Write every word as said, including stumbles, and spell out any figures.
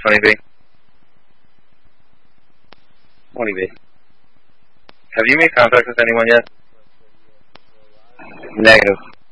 Funny Bee. Funny Bee. Have you made contact with anyone yet? Negative.